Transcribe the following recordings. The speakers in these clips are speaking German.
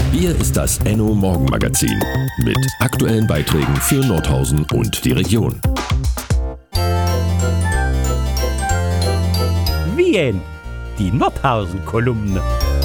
Hier ist das Enno Morgenmagazin mit aktuellen Beiträgen für Nordhausen und die Region. Wien, die Nordhausen-Kolumne.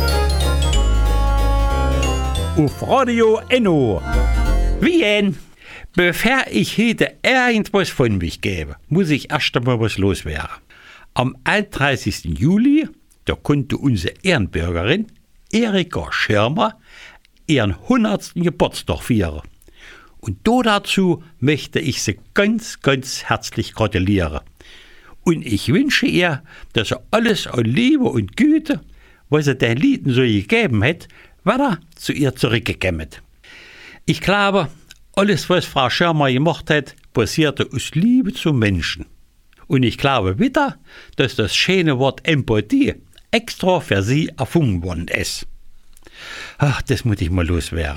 Auf Radio Enno. Wien. Bevor ich heute irgendwas von mich gebe, muss ich erst einmal was loswerden. Am 31. Juli, da konnte unsere Ehrenbürgerin Erika Schirmer ihren 100. Geburtstag feiern. Und dazu möchte ich sie ganz, ganz herzlich gratulieren. Und ich wünsche ihr, dass sie alles an Liebe und Güte, was sie den Lieden so gegeben hat, wieder zu ihr zurückgekommen. Ich glaube, alles, was Frau Schirmer gemacht hat, passierte aus Liebe zum Menschen. Und ich glaube wieder, dass das schöne Wort Empathie extra für sie erfunden worden ist. Ach, das muss ich mal loswerden.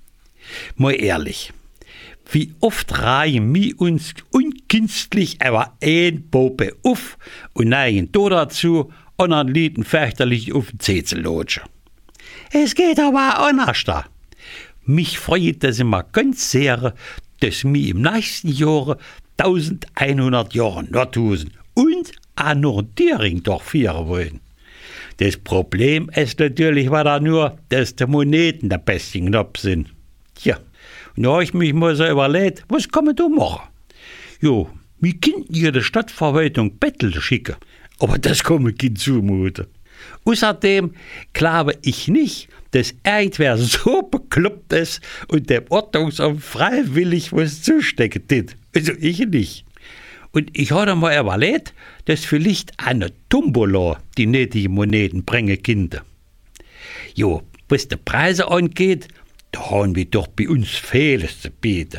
Mal ehrlich, wie oft reihen wir uns unkünstlich aber ein Pope auf und neigen dazu, anderen Lieden fürchterlich auf den Zeh zu lutschen. Es geht aber auch anders. Mich freut das immer ganz sehr, dass wir im nächsten Jahr 1100 Jahre Nordhausen und auch noch Dieringdorf feiern wollen. Das Problem ist natürlich wieder nur, dass die Moneten der besten knapp sind. Tja, und da habe ich mich mal so überlegt, was kann man da machen? Jo, wir könnten hier der Stadtverwaltung Bettel schicken, aber das kann man nicht zumuten. Außerdem glaube ich nicht, dass irgendwer so bekloppt ist und dem Ordnungsamt freiwillig was zustecken tut. Also ich nicht. Und ich habe mal überlegt, dass vielleicht eine Tombola die nötigen Moneten bringen könnte. Jo, was die Preise angeht, da haben wir doch bei uns vieles zu bieten.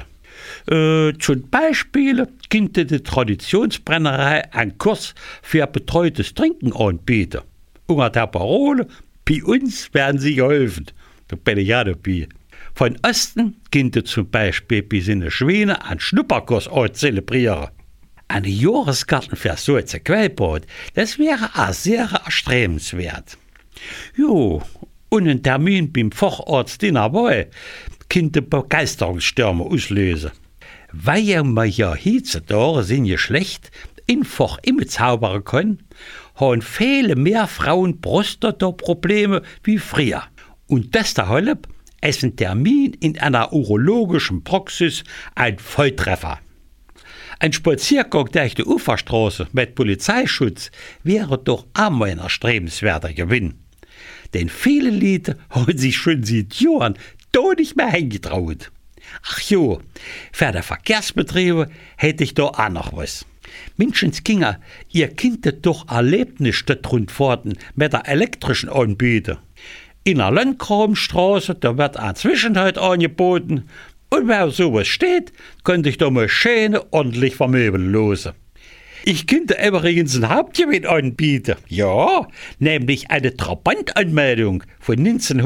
Zum Beispiel könnte die Traditionsbrennerei einen Kurs für betreutes Trinken anbieten. Unter der Parole, bei uns werden sie geholfen. Da bin ich ja dabei. Von Osten könnte zum Beispiel bis in der Schwäne einen Schnupperkurs zelebrieren. Eine Jahreskarten für so ein Quellbad, das wäre auch sehr erstrebenswert. Jo, und ein Termin beim Facharzt in der Wahl könnte Begeisterungsstürme auslösen. Weil wir ja heutzutage sind ja schlecht einfach immer zaubern können, haben viele mehr Frauen Prostata-Probleme wie früher. Und deshalb ist ein Termin in einer urologischen Praxis ein Volltreffer. Ein Spaziergang durch die Uferstraße mit Polizeischutz wäre doch auch mal ein erstrebenswerter Gewinn. Denn viele Leute haben sich schon seit Jahren da nicht mehr hingetraut. Ach jo, für die Verkehrsbetriebe hätte ich da auch noch was. Menschenskinder, ihr könntet doch Erlebnisstadtrundfahrten mit der elektrischen anbieten. In der Landgrabenstraße, da wird ein Zwischenhalt angeboten. Und wer auf sowas steht, könnte ich da mal schön ordentlich vermöbeln losen. Ich könnte übrigens ein Hauptgewinn anbieten. Ja, nämlich eine Trabantanmeldung von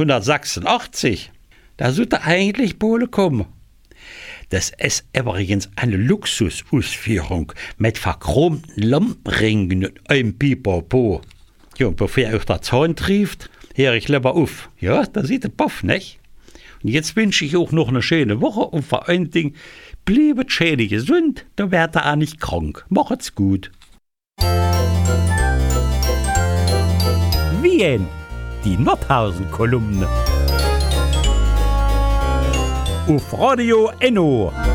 1986. Da sollte eigentlich Pole kommen. Das ist übrigens eine Luxusausführung mit verchromten Lampenringen und einem Pipapo. Ja, und bevor euch der Zahn trieft, höre ich lieber auf. Ja, da sieht der Puff, nicht? Und jetzt wünsche ich auch noch eine schöne Woche und vor allen Dingen, bleibt schön gesund, da werdet ihr auch nicht krank. Macht's gut. Wien, die Nordhausen-Kolumne. Auf Radio Enno.